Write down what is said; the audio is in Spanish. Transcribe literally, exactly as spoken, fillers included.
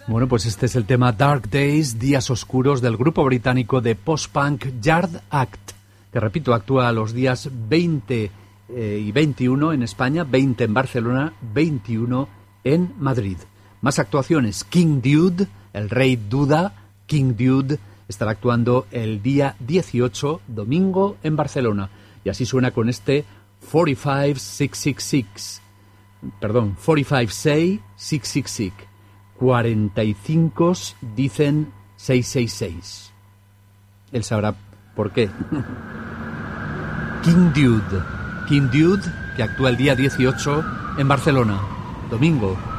Bueno, pues este es el tema Dark Days, Días Oscuros, del grupo británico de post-punk Yard Act, que repito, actúa los días veinte eh, y veintiuno en España, veinte en Barcelona, veintiuno en Madrid. Más actuaciones: King Dude, el Rey Duda, King Dude, estará actuando el día dieciocho, domingo, en Barcelona. Y así suena con este cuarenta y cinco, seiscientos sesenta y seis. Perdón, cuarenta y cinco, say, seiscientos sesenta y seis. cuarenta y cinco dicen seiscientos sesenta y seis. Él sabrá por qué. King Dude. King Dude, que actúa el día dieciocho en Barcelona. Domingo.